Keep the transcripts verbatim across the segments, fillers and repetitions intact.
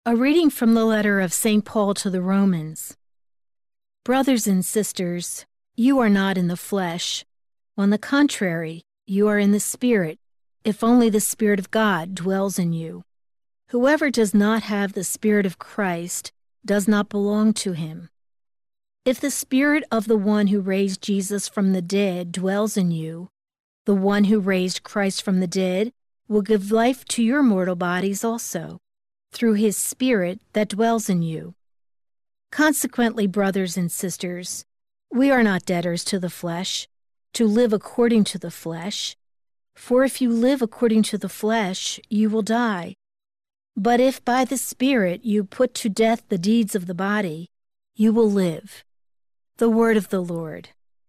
A reading from the letter of Saint Paul to the Romans. Brothers and sisters, you are not in the flesh. On the contrary, you are in the Spirit, if only the Spirit of God dwells in you. Whoever does not have the Spirit of Christ does not belong to him. If the Spirit of the one who raised Jesus from the dead dwells in you, the one who raised Christ from the dead will give life to your mortal bodies also, through his Spirit that dwells in you. Consequently, brothers and sisters, we are not debtors to the flesh, to live according to the flesh. For if you live according to the flesh, you will die. But if by the Spirit you put to death the deeds of the body, you will live. The word of the Lord.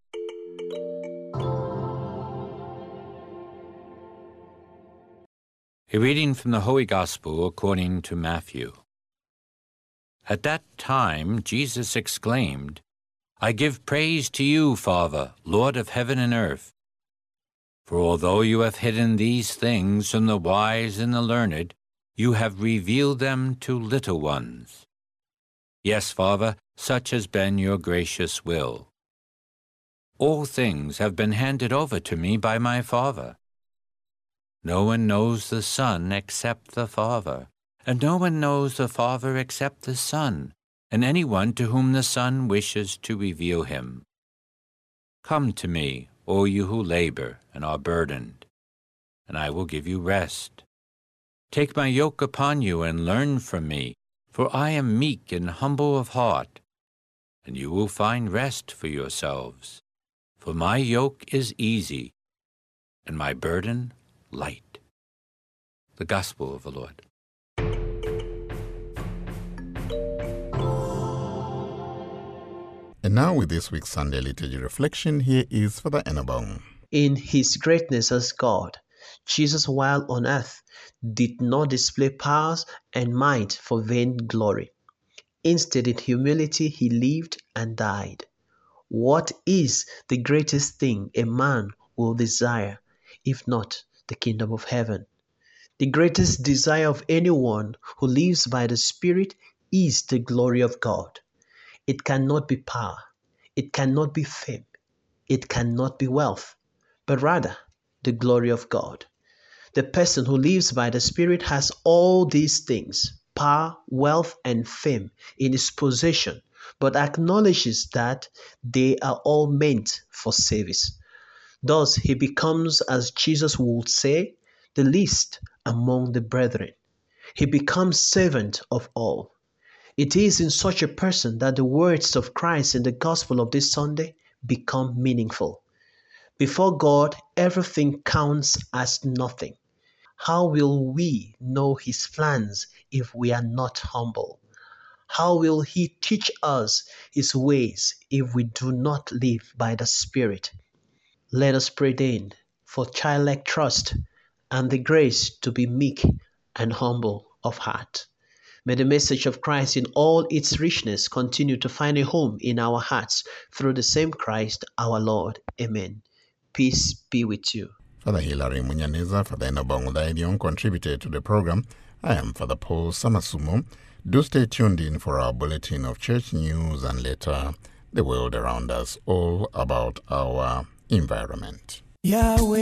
A reading from the Holy Gospel according to Matthew. At that time Jesus exclaimed, I give praise to you, Father, Lord of heaven and earth. For although you have hidden these things from the wise and the learned, you have revealed them to little ones. Yes, Father, such has been your gracious will. All things have been handed over to me by my Father. No one knows the Son except the Father, and no one knows the Father except the Son, and anyone to whom the Son wishes to reveal him. Come to me, all you who labor and are burdened, and I will give you rest. Take my yoke upon you and learn from me, for I am meek and humble of heart, and you will find rest for yourselves. For my yoke is easy, and my burden light. The Gospel of the Lord. And now with this week's Sunday Liturgy Reflection, here is Father Enabong. In his greatness as God, Jesus, while on earth, did not display powers and might for vain glory. Instead, in humility, he lived and died. What is the greatest thing a man will desire, if not the kingdom of heaven? The greatest desire of anyone who lives by the Spirit is the glory of God. It cannot be power, it cannot be fame, it cannot be wealth, but rather the glory of God. The person who lives by the Spirit has all these things, power, wealth, and fame, in his possession, but acknowledges that they are all meant for service. Thus, he becomes, as Jesus would say, the least among the brethren. He becomes servant of all. It is in such a person that the words of Christ in the Gospel of this Sunday become meaningful. Before God, everything counts as nothing. How will we know his plans if we are not humble? How will he teach us his ways if we do not live by the Spirit? Let us pray then for childlike trust and the grace to be meek and humble of heart. May the message of Christ in all its richness continue to find a home in our hearts through the same Christ our Lord. Amen. Peace be with you. Father Hilary Munyaneza, Father Enabong Udaidion contributed to the program. I am Father Paul Samasumo. Do stay tuned in for our bulletin of church news and later the world around us, all about our environment. Yahweh.